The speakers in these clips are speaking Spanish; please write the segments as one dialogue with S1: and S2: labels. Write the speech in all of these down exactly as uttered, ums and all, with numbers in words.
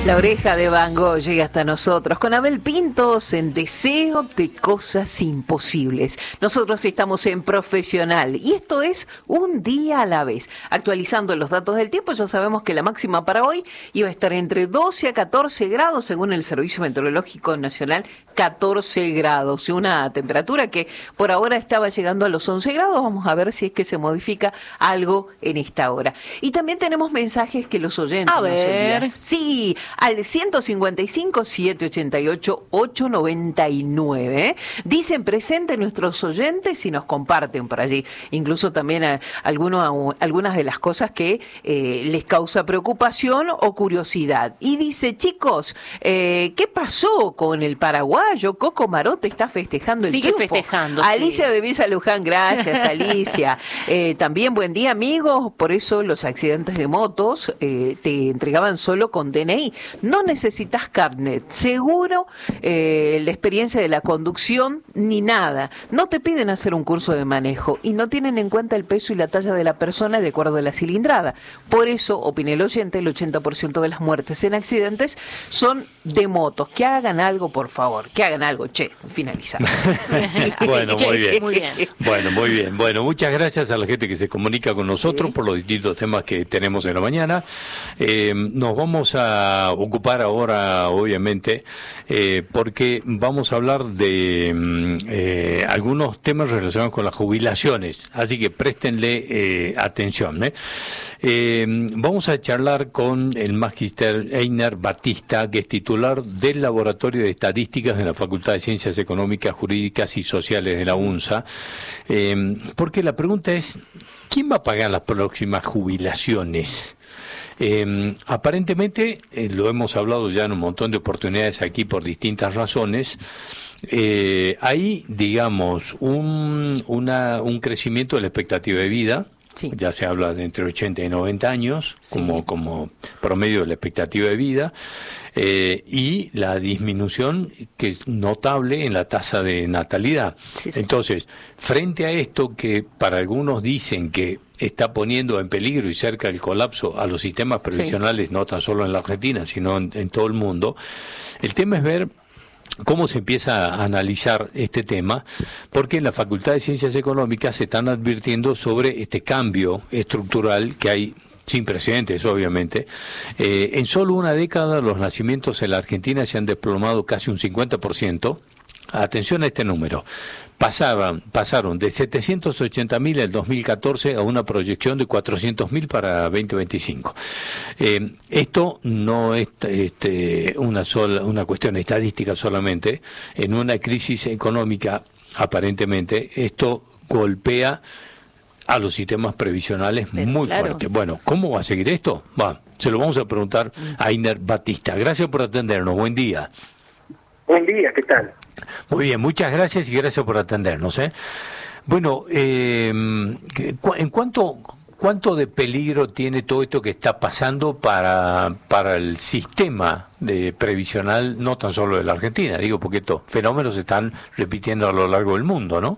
S1: La oreja de Van Gogh llega hasta nosotros con Abel Pintos en Deseo de Cosas Imposibles. Nosotros estamos en Profesional y esto es un día a la vez. Actualizando los datos del tiempo, ya sabemos que la máxima para hoy iba a estar entre doce a catorce grados, según el Servicio Meteorológico Nacional, catorce grados. Una temperatura que por ahora estaba llegando a los once grados. Vamos a ver si es que se modifica algo en esta hora. Y también tenemos mensajes que los oyentes
S2: a
S1: nos
S2: ver.
S1: envían. Sí, al ciento cincuenta y cinco, setecientos ochenta y ocho, ochocientos noventa y nueve. Dicen presente nuestros oyentes y nos comparten por allí. Incluso también a, alguno, algunas de las cosas que eh, les causa preocupación o curiosidad. Y dice, chicos, eh, ¿qué pasó con el paraguayo? Coco Marote está festejando el
S2: Sigue
S1: triunfo.
S2: festejando.
S1: Alicia
S2: sí.
S1: de Villa Luján, gracias Alicia. Eh, también buen día amigos, por eso los accidentes de motos eh, te entregaban solo con D N I. No necesitas carnet, seguro, eh, la experiencia de la conducción, ni nada. No te piden hacer un curso de manejo y no tienen en cuenta el peso y la talla de la persona de acuerdo a la cilindrada. Por eso, opina el oyente, el ochenta por ciento de las muertes en accidentes son de motos. Que hagan algo, por favor, que hagan algo, che, finalizar.
S3: Sí, bueno, muy bien.
S2: muy bien.
S3: Bueno, muy bien. Bueno, muchas gracias a la gente que se comunica con nosotros
S1: Sí.
S3: por los distintos temas que tenemos en la mañana. Eh, nos vamos a ocupar ahora, obviamente, eh, porque vamos a hablar de eh, algunos temas relacionados con las jubilaciones, así que préstenle eh, atención. ¿eh? Eh, vamos a charlar con el Magister Einer Batista, que es titular del Laboratorio de Estadísticas de la Facultad de Ciencias Económicas, Jurídicas y Sociales de la UNSA, eh, porque la pregunta es, ¿quién va a pagar las próximas jubilaciones? Eh, aparentemente, eh, lo hemos hablado ya en un montón de oportunidades aquí por distintas razones, eh, hay, digamos, un, una, un crecimiento de la expectativa de vida.
S1: Sí.
S3: Ya se habla de entre ochenta y noventa años
S1: Sí.
S3: como, como promedio de la expectativa de vida, eh, y la disminución que es notable en la tasa de natalidad.
S1: Sí, sí.
S3: Entonces, frente a esto que para algunos dicen que está poniendo en peligro y cerca el colapso a los sistemas previsionales, sí. no tan solo en la Argentina, sino en, en todo el mundo, el tema es ver cómo se empieza a analizar este tema, porque en la Facultad de Ciencias Económicas se están advirtiendo sobre este cambio estructural que hay sin precedentes, obviamente. Eh, en solo una década los nacimientos en la Argentina se han desplomado casi un cincuenta por ciento. Atención a este número. Pasaban, pasaron de setecientos ochenta mil en el dos mil catorce a una proyección de cuatrocientos mil para veinte veinticinco. Eh, esto no es este, una, sola, una cuestión estadística solamente. En una crisis económica, aparentemente, esto golpea a los sistemas previsionales Pero, muy claro. fuerte. Bueno, ¿cómo va a seguir esto? Va, se lo vamos a preguntar a Einer Batista. Gracias por atendernos. Buen día.
S4: Buen día, ¿qué tal?
S3: Muy bien, muchas gracias y gracias por atendernos. ¿eh? Bueno, eh, ¿en cuánto, cuánto de peligro tiene todo esto que está pasando para, para el sistema de previsional, no tan solo de la Argentina? Digo, porque estos fenómenos se están repitiendo a lo largo del mundo, ¿no?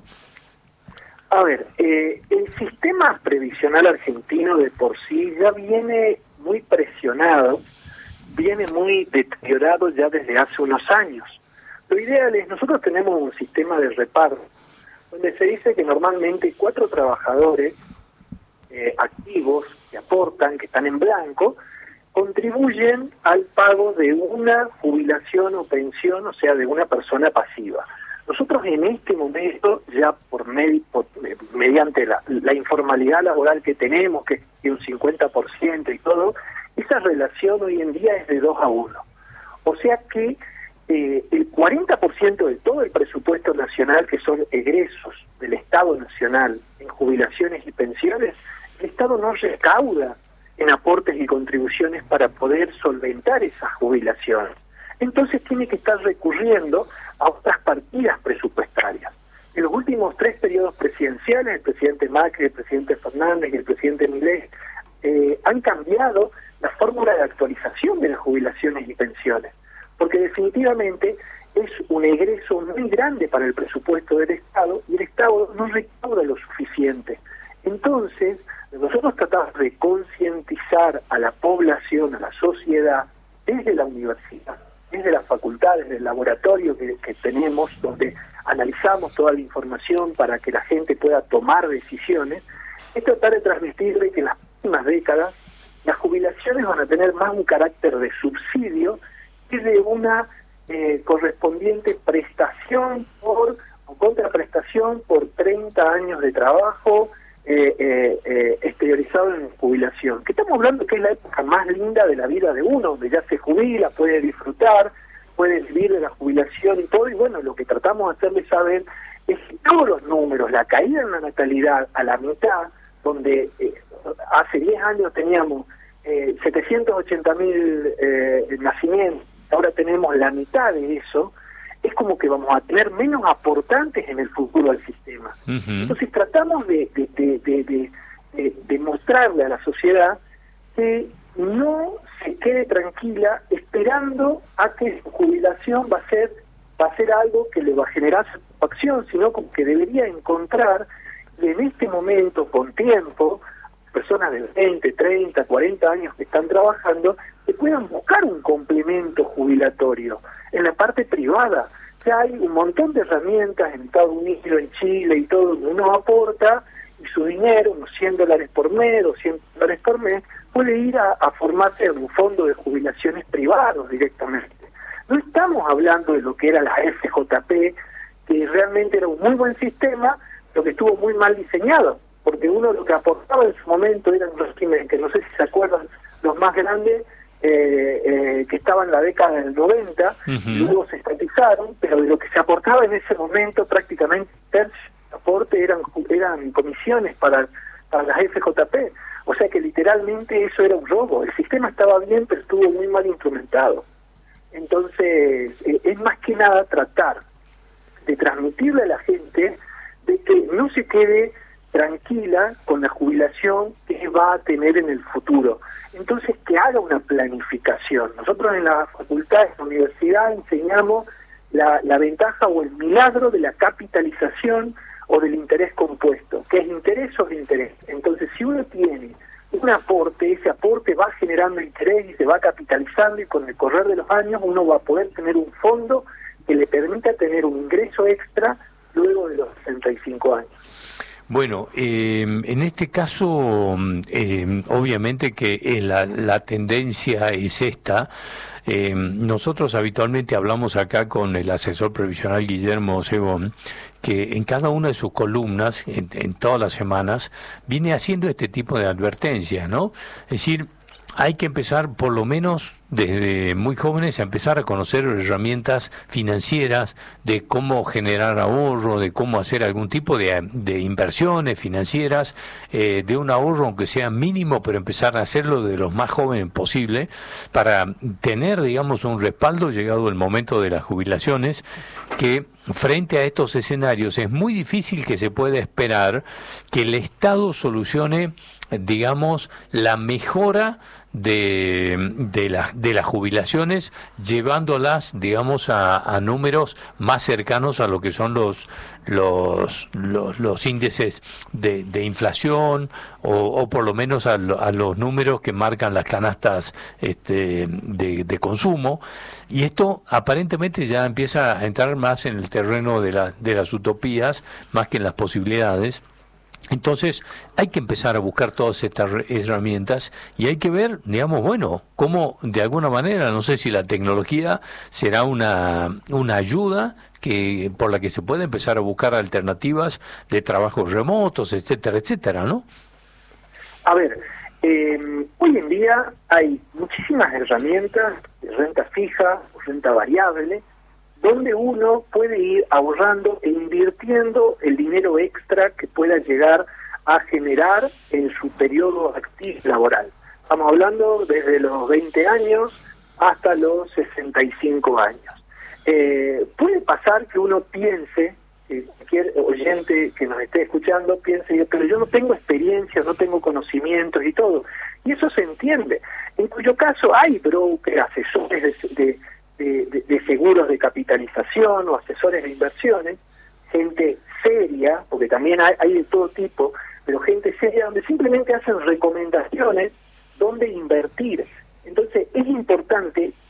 S4: A ver, eh, el sistema previsional argentino de por sí ya viene muy presionado, viene muy deteriorado ya desde hace unos años. Lo ideal es, nosotros tenemos un sistema de reparto, donde se dice que normalmente cuatro trabajadores eh, activos que aportan, que están en blanco, contribuyen al pago de una jubilación o pensión, o sea, de una persona pasiva. Nosotros en este momento, ya por, med por mediante la, la informalidad laboral que tenemos, que es un cincuenta por ciento y todo, esa relación hoy en día es de dos a uno. O sea que eh, el cuarenta por ciento de todo el presupuesto nacional, que son egresos del Estado Nacional en jubilaciones y pensiones, el Estado no recauda en aportes y contribuciones para poder solventar esas jubilaciones. Entonces tiene que estar recurriendo a otras partidas presupuestarias. En los últimos tres periodos presidenciales, el presidente Macri, el presidente Fernández y el presidente Milei eh, han cambiado la fórmula de actualización de las jubilaciones y pensiones, porque definitivamente es un egreso muy grande para el presupuesto del Estado y el Estado no recauda lo suficiente. Entonces, nosotros tratamos de concientizar a la población, a la sociedad, desde la universidad, desde las facultades, del laboratorio que, que tenemos, donde analizamos toda la información para que la gente pueda tomar decisiones, es tratar de transmitirle que en las próximas décadas las jubilaciones van a tener más un carácter de subsidio que de una eh, correspondiente prestación por o contraprestación por treinta años de trabajo eh, eh, eh, exteriorizado en jubilación. Que estamos hablando que es la época más linda de la vida de uno, donde ya se jubila, puede disfrutar, puede vivir de la jubilación y todo, y bueno, lo que tratamos de hacerle saber es que todos los números, la caída en la natalidad a la mitad, donde eh, hace diez años teníamos eh, setecientos ochenta mil eh, nacimientos, ahora tenemos la mitad de eso, es como que vamos a tener menos aportantes en el futuro al sistema. Uh-huh. Entonces tratamos de, de, de, de, de, de, de mostrarle a la sociedad que no se quede tranquila esperando a que su jubilación va a ser va a ser algo que le va a generar satisfacción, sino como que debería encontrar en este momento, con tiempo, personas de veinte, treinta, cuarenta años que están trabajando, que puedan buscar un complemento jubilatorio en la parte privada. Ya hay un montón de herramientas en Estados Unidos, en Chile y todo, donde uno aporta y su dinero, unos cien dólares por mes, doscientos dólares por mes, puede ir a, a formarse en un fondo de jubilaciones privados directamente. No estamos hablando de lo que era la F J P, que realmente era un muy buen sistema, lo que estuvo muy mal diseñado, porque uno lo que aportaba en su momento eran los que no sé si se acuerdan, los más grandes, eh, eh, que estaban en la década del noventa, uh-huh. y luego se estatizaron, pero de lo que se aportaba en ese momento prácticamente el aporte eran eran comisiones para, para las F J P, o sea que literalmente eso era un robo. El sistema estaba bien, pero estuvo muy mal instrumentado. Entonces, eh, es más que nada tratar de transmitirle a la gente de que no se quede tranquila con la jubilación que va a tener en el futuro. Entonces, que haga una planificación. Nosotros en la facultad, en la universidad, enseñamos la, la ventaja o el milagro de la capitalización o del interés compuesto, que es interés sobre interés. Entonces, si uno tiene un aporte, ese aporte va generando interés y se va capitalizando, y con el correr de los años uno va a poder tener un fondo que le permita tener un ingreso extra luego de los sesenta y cinco años.
S3: Bueno, eh, en este caso, eh, obviamente que eh, la, la tendencia es esta. Eh, nosotros habitualmente hablamos acá con el asesor previsional Guillermo Segón, que en cada una de sus columnas, en, en todas las semanas, viene haciendo este tipo de advertencias, ¿no? Es decir, hay que empezar por lo menos desde muy jóvenes a empezar a conocer herramientas financieras, de cómo generar ahorro, de cómo hacer algún tipo de, de inversiones financieras, eh, de un ahorro aunque sea mínimo, pero empezar a hacerlo de los más jóvenes posible para tener, digamos, un respaldo llegado el momento de las jubilaciones, que frente a estos escenarios es muy difícil que se pueda esperar que el Estado solucione, digamos, la mejora de, de, la, de las jubilaciones, llevándolas, digamos, a, a números más cercanos a lo que son los los los, los índices de, de inflación, o, o por lo menos a, lo, a los números que marcan las canastas este, de, de consumo. Y esto aparentemente ya empieza a entrar más en el terreno de, la, de las utopías, más que en las posibilidades. Entonces hay que empezar a buscar todas estas herramientas y hay que ver, digamos, bueno, cómo de alguna manera, no sé si la tecnología será una, una ayuda que por la que se puede empezar a buscar alternativas de trabajos remotos, etcétera, etcétera, ¿no?
S4: A ver, eh, hoy en día hay muchísimas herramientas de renta fija o renta variable, donde uno puede ir ahorrando e invirtiendo el dinero extra que pueda llegar a generar en su periodo activo laboral. Estamos hablando desde los veinte años hasta los sesenta y cinco años. Eh, puede pasar que uno piense, que cualquier oyente que nos esté escuchando piense, pero yo no tengo experiencia, no tengo conocimientos y todo. Y eso se entiende. En cuyo caso hay brokers, asesores de... de De, de, de seguros de capitalización o asesores de inversiones, gente seria, porque también hay, hay de todo tipo, pero gente seria donde simplemente hacen recomendaciones donde invertir. Entonces es importante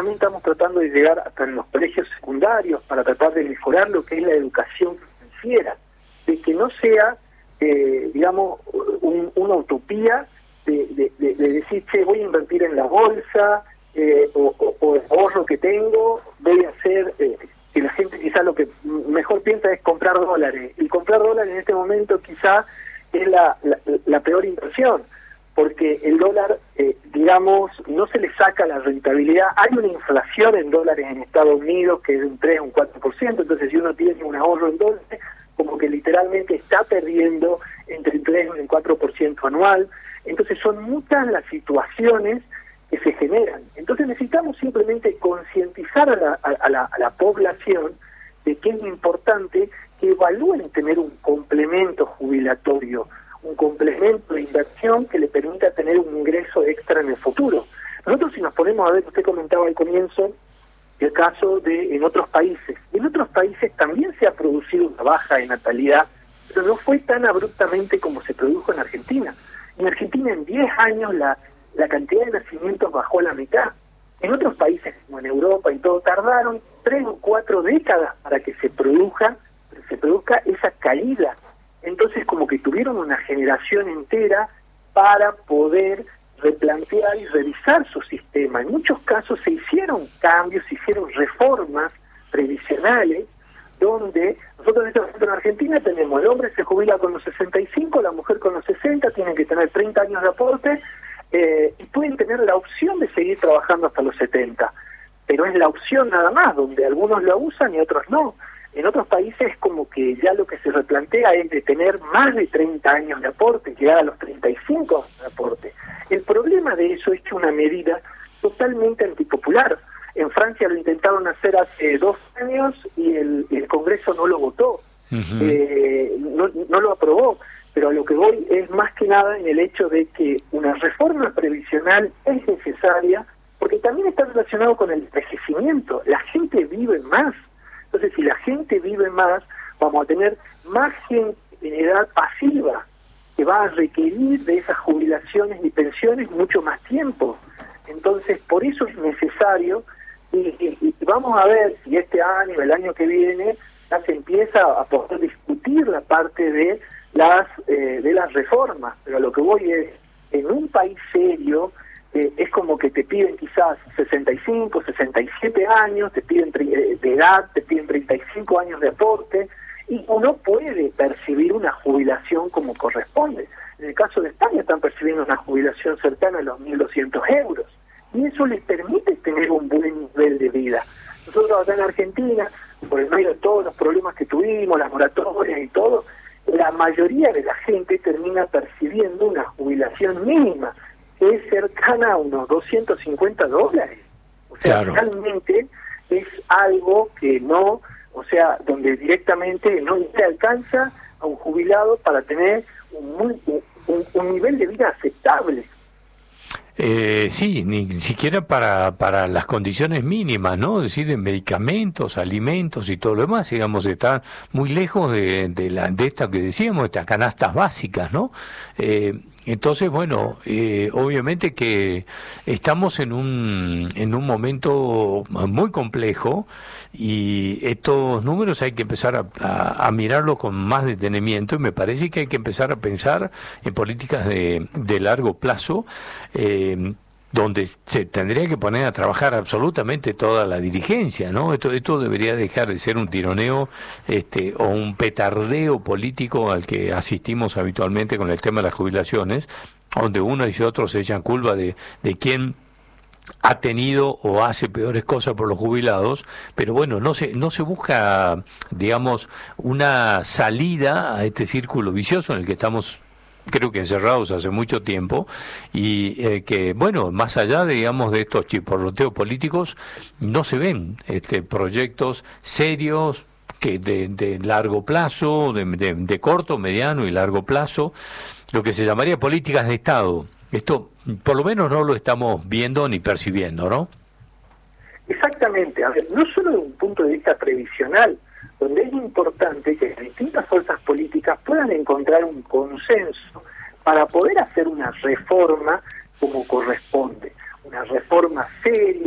S4: también estamos tratando de llegar hasta en los colegios secundarios para tratar de mejorar lo que es la educación financiera, de que no sea, eh, digamos, un, una utopía de, de, de, de decir, che, voy a invertir en la bolsa, eh, o, o, o el ahorro que tengo, voy a hacer, eh, que la gente quizá lo que mejor piensa es comprar dólares, y comprar dólares en este momento quizá es la, la, la peor inversión, porque el dólar, eh, digamos, no se le saca la rentabilidad. Hay una inflación en dólares en Estados Unidos que es de un tres, un cuatro por ciento, entonces si uno tiene un ahorro en dólares, como que literalmente está perdiendo entre el tres y el cuatro por ciento anual. Entonces son muchas las situaciones que se generan. Entonces necesitamos simplemente concientizar a la, a, la, a la población de que es importante que evalúen tener un complemento jubilatorio, un complemento de inversión que le permita tener un ingreso extra en el futuro. Nosotros, si nos ponemos a ver, usted comentaba al comienzo el caso de en otros países. En otros países también se ha producido una baja de natalidad, pero no fue tan abruptamente como se produjo en Argentina. En Argentina en diez años la, la cantidad de nacimientos bajó a la mitad. En otros países, como en Europa y todo, tardaron tres o cuatro décadas para que se produzca, se produzca esa caída. Entonces como que tuvieron una generación entera para poder replantear y revisar su sistema. En muchos casos se hicieron cambios, se hicieron reformas previsionales, donde nosotros en este momento en Argentina tenemos, el hombre se jubila con los sesenta y cinco, la mujer con los sesenta, tienen que tener treinta años de aporte, eh, y pueden tener la opción de seguir trabajando hasta los setenta, pero es la opción nada más, donde algunos la usan y otros no. En otros países como que ya lo que se replantea es de tener más de treinta años de aporte, llegar a los treinta y cinco de aporte. El problema de eso es que una medida totalmente antipopular. En Francia lo intentaron hacer hace dos años y el, el Congreso no lo votó, uh-huh. eh, no, no lo aprobó, pero a lo que voy es más que nada en el hecho de que una reforma previsional es necesaria, porque también está relacionado con el envejecimiento. La gente vive más. Entonces, si la gente vive más, vamos a tener más gente en edad pasiva que va a requerir de esas jubilaciones y pensiones mucho más tiempo. Entonces, por eso es necesario, y, y, y vamos a ver si este año, el año que viene, ya se empieza a poder discutir la parte de las eh, de las reformas. Pero a lo que voy es, en un país serio, Eh, es como que te piden quizás sesenta y cinco, sesenta y siete años, te piden de edad, te piden treinta y cinco años de aporte, y uno puede percibir una jubilación como corresponde. En el caso de España están percibiendo una jubilación cercana a los mil doscientos euros, y eso les permite tener un buen nivel de vida. Nosotros acá en Argentina, por el medio de todos los problemas que tuvimos, las moratorias y todo, la mayoría de la gente termina percibiendo una jubilación mínima, es cercana a unos doscientos cincuenta dólares. O sea, claro. Realmente es algo que no, o sea, donde directamente no se alcanza a un jubilado para tener un, muy, un, un nivel de vida aceptable.
S3: Eh, sí, ni siquiera para para las condiciones mínimas, ¿no? Es decir, de medicamentos, alimentos y todo lo demás, digamos, está muy lejos de, de, la, de esta que decíamos, estas canastas básicas, ¿no? Eh, Entonces, bueno, eh, obviamente que estamos en un en un momento muy complejo y estos números hay que empezar a, a, a mirarlos con más detenimiento, y me parece que hay que empezar a pensar en políticas de, de largo plazo, eh, donde se tendría que poner a trabajar absolutamente toda la dirigencia, ¿no? Esto esto debería dejar de ser un tironeo este o un petardeo político al que asistimos habitualmente con el tema de las jubilaciones, donde uno y otros se echan culpa de, de quién ha tenido o hace peores cosas por los jubilados, pero bueno, no se no se busca, digamos, una salida a este círculo vicioso en el que estamos, creo que encerrados hace mucho tiempo, y eh, que, bueno, más allá de, digamos, de estos chiporroteos políticos, no se ven este proyectos serios que de, de largo plazo, de, de, de corto, mediano y largo plazo, lo que se llamaría políticas de Estado. Esto, por lo menos, no lo estamos viendo ni percibiendo, ¿no?
S4: Exactamente. A ver, no solo desde un punto de vista previsional, donde es importante que las distintas fuerzas políticas puedan encontrar un consenso para poder hacer una reforma como corresponde, una reforma seria,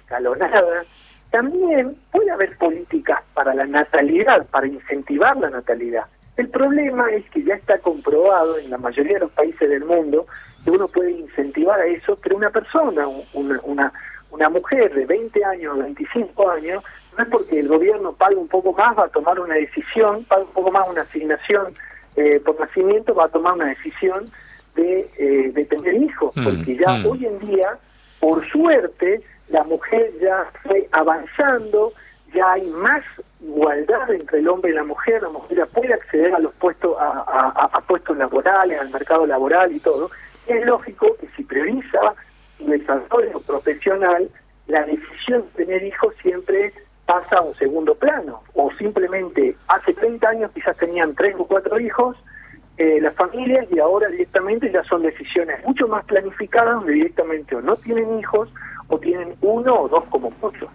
S4: escalonada. También puede haber políticas para la natalidad, para incentivar la natalidad. El problema es que ya está comprobado en la mayoría de los países del mundo que uno puede incentivar a eso, pero una persona, una, una, una mujer de veinte años, veinticinco años, no es porque el gobierno pague un poco más, va a tomar una decisión, pague un poco más una asignación eh, por nacimiento, va a tomar una decisión de, eh, de tener hijos, porque ya mm. hoy en día, por suerte, la mujer ya fue avanzando, ya hay más igualdad entre el hombre y la mujer, la mujer ya puede acceder a los puestos, a, a, a puestos laborales, al mercado laboral y todo. Y es lógico que si prioriza su desarrollo profesional, la decisión de tener hijos siempre pasa a un segundo plano, o simplemente hace treinta años quizás tenían tres o cuatro hijos, eh, las familias, y ahora directamente ya son decisiones mucho más planificadas, donde directamente o no tienen hijos, o tienen uno o dos como mucho.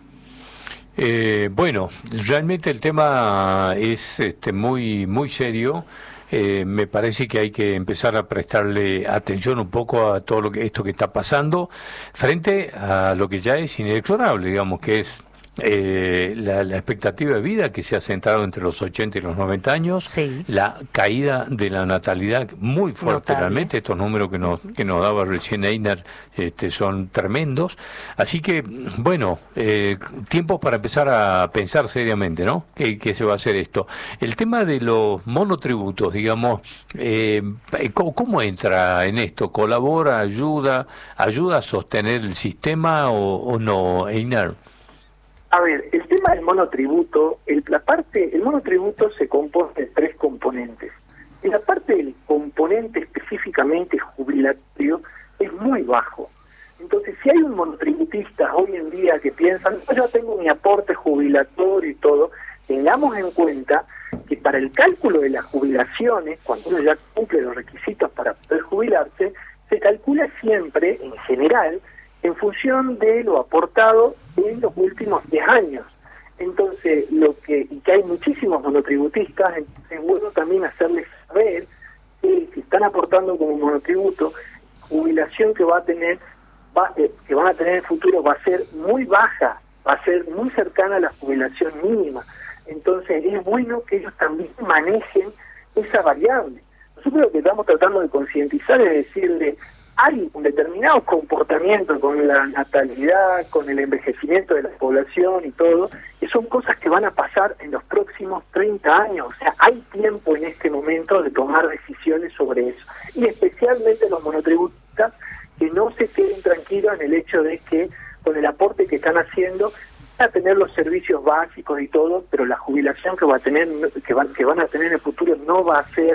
S3: Eh, bueno, realmente el tema es este, muy, muy serio. Eh, me parece que hay que empezar a prestarle atención un poco a todo lo que esto que está pasando frente a lo que ya es inexorable, digamos, que es eh, la, la expectativa de vida que se ha centrado entre los ochenta y los noventa años, sí. La caída de la natalidad muy fuerte, notable. Realmente estos números que nos que nos daba recién Einar este, son tremendos, así que bueno, eh, tiempos para empezar a pensar seriamente, ¿no? ¿Qué, qué se va a hacer esto? El tema de los monotributos, digamos, eh, ¿cómo, ¿cómo entra en esto? ¿Colabora, ayuda, ayuda a sostener el sistema o, o no, Einar?
S4: A ver, el tema del monotributo, el, la parte, el monotributo se compone de tres componentes. Y la parte del componente específicamente jubilatorio es muy bajo. Entonces, si hay un monotributista hoy en día que piensa, no, yo tengo mi aporte jubilatorio y todo, tengamos en cuenta que para el cálculo de las jubilaciones, cuando uno ya cumple los requisitos para poder jubilarse, se calcula siempre, en general, en función de lo aportado en los últimos diez años. Entonces, lo que y que hay muchísimos monotributistas, es bueno también hacerles saber que si están aportando como monotributo, jubilación que va a tener, va, eh, que van a tener en el futuro va a ser muy baja, va a ser muy cercana a la jubilación mínima. Entonces, es bueno que ellos también manejen esa variable. Nosotros lo que estamos tratando de concientizar es decirle, hay un determinado comportamiento con la natalidad, con el envejecimiento de la población y todo, que son cosas que van a pasar en los próximos treinta años. O sea, hay tiempo en este momento de tomar decisiones sobre eso. Y especialmente los monotributistas, que no se queden tranquilos en el hecho de que con el aporte que están haciendo van a tener los servicios básicos y todo, pero la jubilación que va a tener, que van, que van a tener en el futuro no va a ser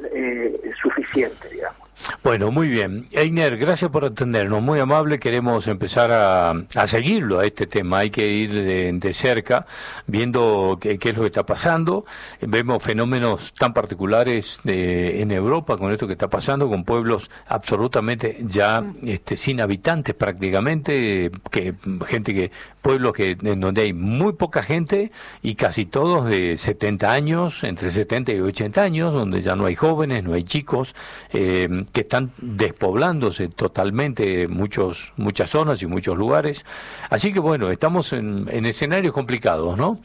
S4: eh, suficiente, digamos.
S3: Bueno, muy bien. Einar, gracias por atendernos, muy amable. Queremos empezar a, a seguirlo a este tema. Hay que ir de, de cerca viendo qué, qué es lo que está pasando. Vemos fenómenos tan particulares de, en Europa con esto que está pasando, con pueblos absolutamente ya este, sin habitantes prácticamente, que gente que pueblos que en donde hay muy poca gente y casi todos de setenta años, entre setenta y ochenta años, donde ya no hay jóvenes, no hay chicos, eh, que están despoblándose totalmente muchos muchas zonas y muchos lugares. Así que bueno, estamos en, en escenarios complicados, ¿no?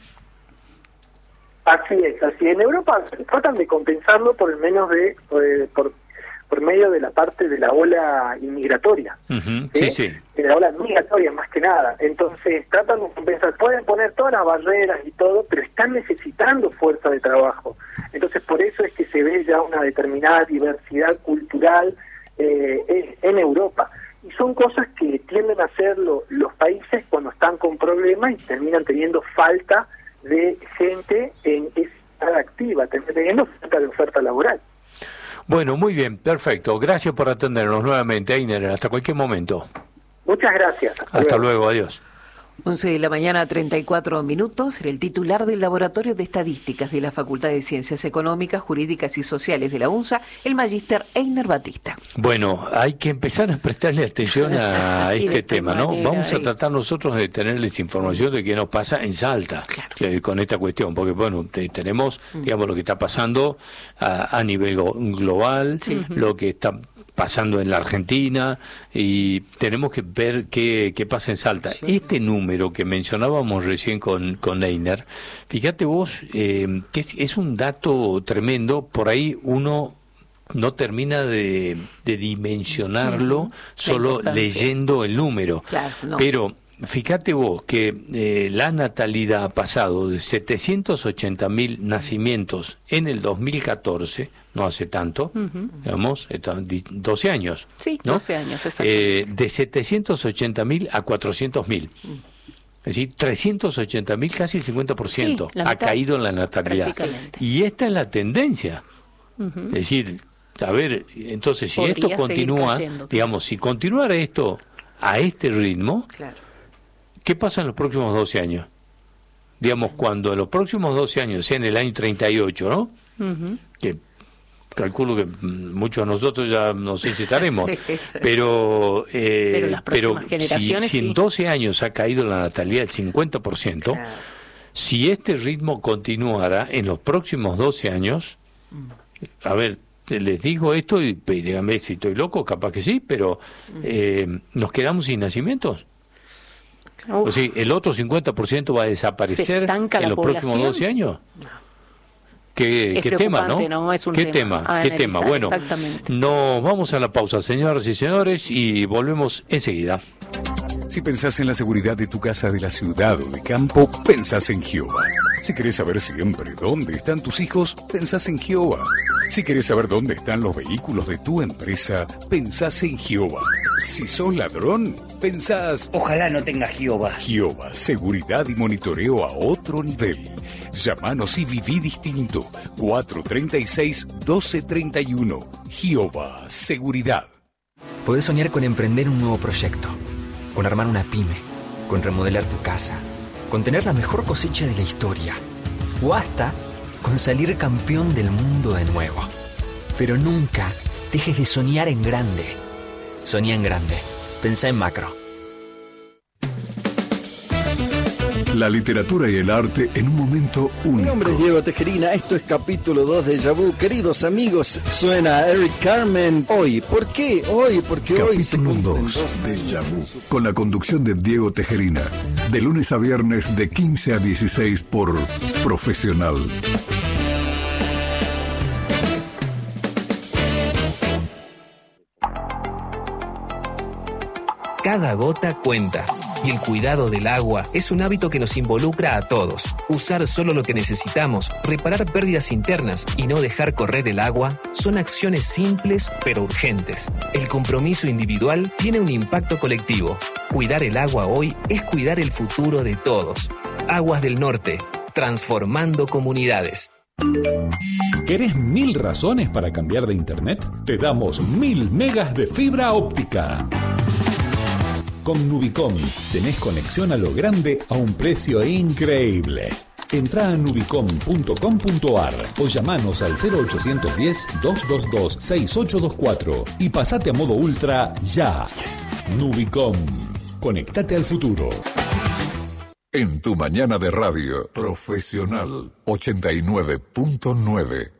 S4: Así es, así. En Europa tratan de compensarlo por el menos de eh, por por medio de la parte de la ola inmigratoria. Uh-huh. ¿sí? Sí, sí. De la ola migratoria más que nada. Entonces tratan de compensar, pueden poner todas las barreras y todo, pero están necesitando fuerza de trabajo. Entonces por eso es que se ve ya una determinada diversidad cultural eh, en Europa. Y son cosas que tienden a hacer lo, los países cuando están con problemas y terminan teniendo falta de gente en esa activa, terminan teniendo falta de oferta laboral.
S3: Bueno, muy bien, perfecto. Gracias por atendernos nuevamente, Einar. Hasta cualquier momento.
S4: Muchas gracias.
S3: Hasta, Hasta luego. luego, adiós.
S1: once de la mañana, treinta y cuatro minutos, el titular del Laboratorio de Estadísticas de la Facultad de Ciencias Económicas, Jurídicas y Sociales de la UNSA, el magíster Einar Batista.
S3: Bueno, hay que empezar a prestarle atención a este tema, ¿no? Manera, Vamos a tratar nosotros de tenerles información de qué nos pasa en Salta, claro, que, con esta cuestión, porque bueno, te, tenemos, digamos, lo que está pasando a, a nivel global, sí, lo que está pasando en la Argentina, y tenemos que ver qué, qué pasa en Salta. Sí. Este número que mencionábamos recién con, con Einer, fíjate vos, eh, que es, es un dato tremendo. Por ahí uno no termina de, de dimensionarlo uh-huh. solo leyendo el número. Claro, no. Pero fíjate vos que eh, la natalidad ha pasado de setecientos ochenta mil nacimientos en el dos mil catorce, no hace tanto, uh-huh. digamos, doce años.
S1: Sí,
S3: ¿no?
S1: doce años, exacto.
S3: Eh, de setecientos ochenta mil a cuatrocientos mil. Uh-huh. Es decir, trescientos ochenta mil, casi el cincuenta por ciento, sí, ha caído en la natalidad. Y esta es la tendencia. Uh-huh. Es decir, a ver, entonces si Podría esto continúa, cayendo, digamos, si continuara esto a este ritmo, claro. ¿qué pasa en los próximos doce años? Digamos, cuando en los próximos doce años, sea en el año treinta y ocho, ¿no? Uh-huh. Que calculo que muchos de nosotros ya no sé si estaremos, sí, sí. pero, eh, pero, las pero
S1: generaciones,
S3: si, si
S1: sí.
S3: en doce años ha caído la natalidad del cincuenta por ciento, claro. si este ritmo continuara en los próximos doce años, a ver, les digo esto y díganme si estoy loco, capaz que sí, pero eh, ¿nos quedamos sin nacimientos? Uf. O sea, ¿el otro cincuenta por ciento va a desaparecer en los población? próximos doce años? No. ¿Qué, qué tema, no?
S1: ¿no? Es un
S3: ¿Qué
S1: tema?
S3: tema? ¿Qué tema? Bueno, nos vamos a la pausa, señoras y señores, y volvemos enseguida.
S2: Si pensás en la seguridad de tu casa, de la ciudad o de campo, pensás en Gioba. Si querés saber siempre dónde están tus hijos, pensás en Gioba. Si querés saber dónde están los vehículos de tu empresa, pensás en Gioba. Si sos ladrón, pensás...
S5: Ojalá no tenga Gioba.
S2: Gioba, seguridad y monitoreo a otro nivel. Llámanos y viví distinto. cuatro treinta y seis, doce treinta y uno. Gioba, seguridad.
S6: Podés soñar con emprender un nuevo proyecto, con armar una pyme, con remodelar tu casa, con tener la mejor cosecha de la historia, o hasta con salir campeón del mundo de nuevo. Pero nunca dejes de soñar en grande. Soñá en grande. Pensá en macro.
S7: La literatura y el arte en un momento único.
S8: Mi nombre es Diego Tejerina, esto es capítulo dos de Déjà Vu. Queridos amigos, suena Eric Carmen. Hoy, ¿por qué? Hoy, porque
S7: capítulo
S8: hoy se cumplen
S7: dos de Déjà Vu, con la conducción de Diego Tejerina, de lunes a viernes de quince a dieciséis por Profesional.
S9: Cada gota cuenta. Y el cuidado del agua es un hábito que nos involucra a todos. Usar solo lo que necesitamos, reparar pérdidas internas y no dejar correr el agua son acciones simples pero urgentes. El compromiso individual tiene un impacto colectivo. Cuidar el agua hoy es cuidar el futuro de todos. Aguas del Norte, transformando comunidades.
S10: ¿Querés mil razones para cambiar de internet? Te damos mil megas de fibra óptica. Con Nubicom tenés conexión a lo grande a un precio increíble. Entrá a nubicom punto com punto ar o llamanos al cero ochocientos diez, doscientos veintidós, sesenta y ocho veinticuatro y pasate a modo ultra ya. Nubicom. Conectate al futuro.
S7: En tu mañana de radio, Profesional ochenta y nueve punto nueve.